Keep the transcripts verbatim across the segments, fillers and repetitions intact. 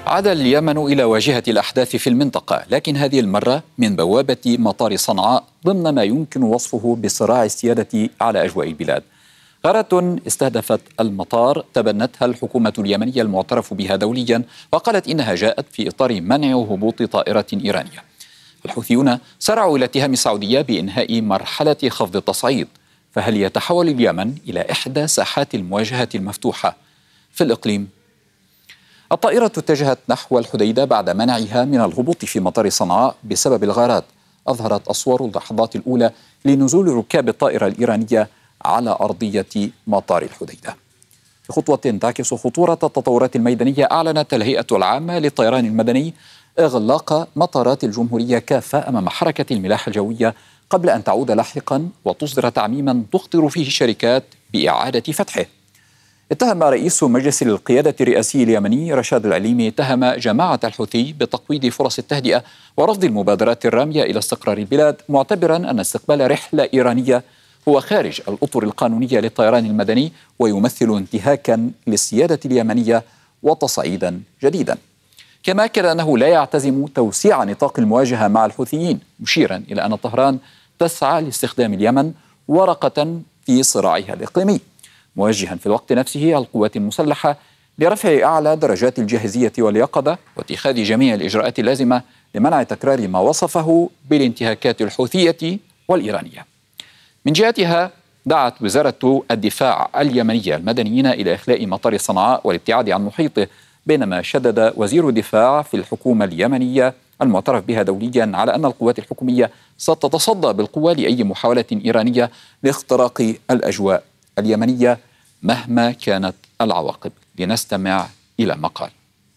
عاد اليمن إلى واجهة الأحداث في المنطقة، لكن هذه المرة من بوابة مطار صنعاء ضمن ما يمكن وصفه بصراع السيادة على أجواء البلاد. غارة استهدفت المطار تبنتها الحكومة اليمنية المعترف بها دوليا، وقالت إنها جاءت في إطار منع هبوط طائرة إيرانية. الحوثيون سارعوا إلى اتهام السعودية بإنهاء مرحلة خفض التصعيد، فهل يتحول اليمن إلى إحدى ساحات المواجهة المفتوحة في الإقليم؟ الطائرة اتجهت نحو الحديدة بعد منعها من الهبوط في مطار صنعاء بسبب الغارات. أظهرت أصور اللحظات الأولى لنزول ركاب الطائرة الإيرانية على أرضية مطار الحديدة. في خطوة تعكس خطورة التطورات الميدانية، أعلنت الهيئة العامة للطيران المدني إغلاق مطارات الجمهورية كافة أمام حركة الملاحة الجوية قبل أن تعود لاحقا وتصدر تعميما تخطر فيه الشركات بإعادة فتحه. اتهم رئيس مجلس القيادة الرئاسي اليمني رشاد العليمي اتهم جماعة الحوثي بتقويض فرص التهدئة ورفض المبادرات الرامية إلى استقرار البلاد، معتبرا أن استقبال رحلة إيرانية هو خارج الأطر القانونية للطيران المدني ويمثل انتهاكا للسيادة اليمنية وتصعيدا جديدا. كما أكد أنه لا يعتزم توسيع نطاق المواجهة مع الحوثيين، مشيرا إلى أن طهران تسعى لاستخدام اليمن ورقة في صراعها الإقليمي، موجها في الوقت نفسه القوات المسلحة لرفع أعلى درجات الجاهزية واليقظة واتخاذ جميع الإجراءات اللازمة لمنع تكرار ما وصفه بالانتهاكات الحوثية والإيرانية. من جهتها دعت وزارة الدفاع اليمنية المدنيين إلى إخلاء مطار صنعاء والابتعاد عن محيطه، بينما شدد وزير الدفاع في الحكومة اليمنية المعترف بها دوليا على أن القوات الحكومية ستتصدى بالقوة لأي محاولة إيرانية لاختراق الأجواء اليمنية مهما كانت العواقب. لنستمع إلى ما قال.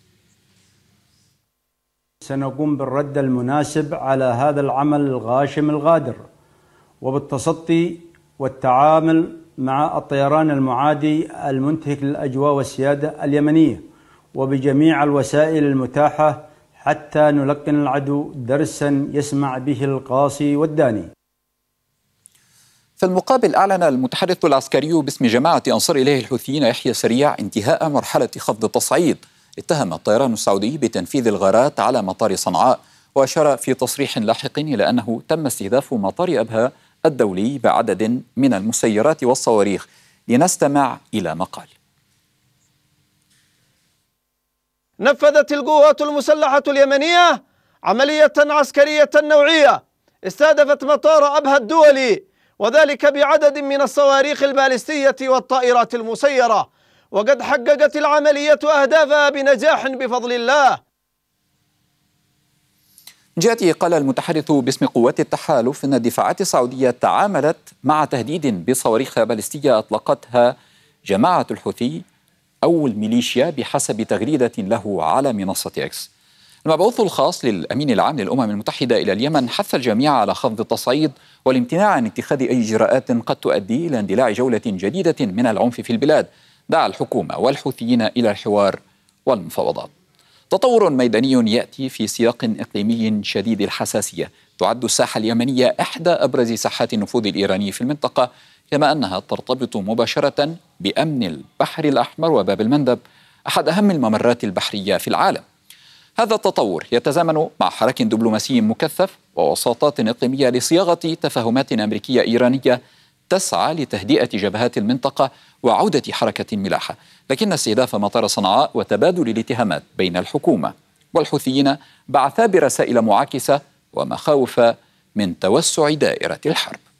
سنقوم بالرد المناسب على هذا العمل الغاشم الغادر، وبالتصدي والتعامل مع الطيران المعادي المنتهك للأجواء والسيادة اليمنية، وبجميع الوسائل المتاحة حتى نلقن العدو درسا يسمع به القاصي والداني. في المقابل، أعلن المتحدث العسكري باسم جماعة أنصار إله الحوثيين يحيى سريع انتهاء مرحلة خفض التصعيد. اتهم الطيران السعودي بتنفيذ الغارات على مطار صنعاء، وأشار في تصريح لاحق إلى أنه تم استهداف مطار أبها الدولي بعدد من المسيرات والصواريخ. لنستمع إلى ما قال. نفذت القوات المسلحة اليمنية عملية عسكرية نوعية استهدفت مطار أبها الدولي، وذلك بعدد من الصواريخ البالستية والطائرات المسيرة، وقد حققت العملية أهدافها بنجاح بفضل الله. من جهته قال المتحدث باسم قوات التحالف أن الدفاعات السعودية تعاملت مع تهديد بصواريخ بالستية أطلقتها جماعة الحوثي أو الميليشيا بحسب تغريدة له على منصة إكس. المبعوث الخاص للأمين العام للأمم المتحدة إلى اليمن حث الجميع على خفض التصعيد والامتناع عن اتخاذ أي إجراءات قد تؤدي إلى اندلاع جولة جديدة من العنف في البلاد. دعا الحكومة والحوثيين إلى الحوار والمفاوضات. تطور ميداني يأتي في سياق إقليمي شديد الحساسية. تعد الساحة اليمنية إحدى أبرز ساحات النفوذ الإيراني في المنطقة، كما أنها ترتبط مباشرة بأمن البحر الأحمر وباب المندب، أحد أهم الممرات البحرية في العالم. هذا التطور يتزامن مع حراك دبلوماسي مكثف ووساطات إقليمية لصياغة تفاهمات أمريكية إيرانية تسعى لتهدئة جبهات المنطقة وعودة حركة الملاحة. لكن استهداف مطار صنعاء وتبادل الاتهامات بين الحكومة والحوثيين بعثا برسائل معاكسة ومخاوف من توسع دائرة الحرب.